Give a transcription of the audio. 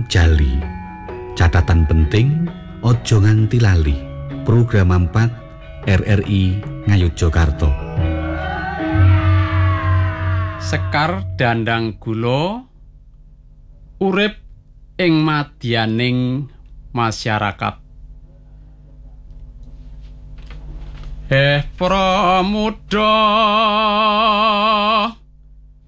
Jali. Catatan penting, ojo nganti lali. Program 4 RRI Ngayogyakarta. Sekar Dandang Gula urip ing madyaning masyarakat. Pramudha